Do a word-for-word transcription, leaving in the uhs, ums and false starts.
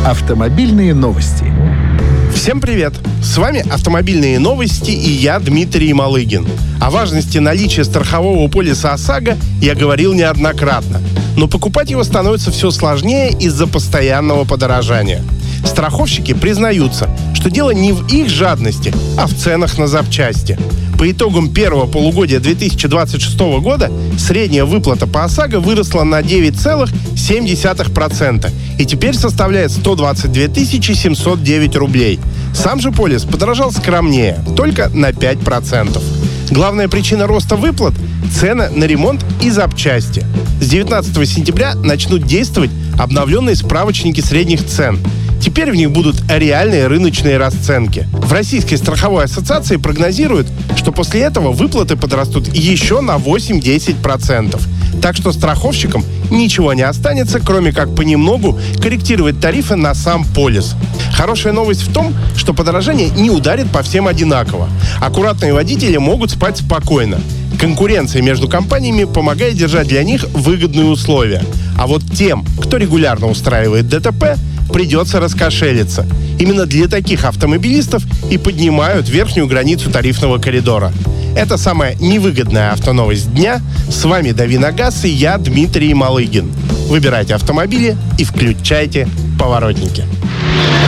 Автомобильные новости. Всем привет! С вами «Автомобильные новости» и я, Дмитрий Малыгин. О важности наличия страхового полиса ОСАГО я говорил неоднократно, но покупать его становится все сложнее из-за постоянного подорожания. Страховщики признаются, что дело не в их жадности, а в ценах на запчасти. По итогам первого полугодия две тысячи двадцать шестого года средняя выплата по ОСАГО выросла на девять целых семь десятых процента и теперь составляет сто двадцать две тысячи семьсот девять рублей. Сам же полис подорожал скромнее, только на пять процентов. Главная причина роста выплат – цены на ремонт и запчасти. С девятнадцатого сентября начнут действовать обновленные справочники средних цен. Теперь в них будут реальные рыночные расценки. В Российской страховой ассоциации прогнозируют, что после этого выплаты подрастут еще на восемь-десять процентов. Так что страховщикам ничего не останется, кроме как понемногу корректировать тарифы на сам полис. Хорошая новость в том, что подорожание не ударит по всем одинаково. Аккуратные водители могут спать спокойно. Конкуренция между компаниями помогает держать для них выгодные условия. А вот тем, кто регулярно устраивает ДТП, придется раскошелиться. Именно для таких автомобилистов и поднимают верхнюю границу тарифного коридора. Это самая невыгодная автоновость дня. С вами Дави на газ и я, Дмитрий Малыгин. Выбирайте автомобили и включайте поворотники.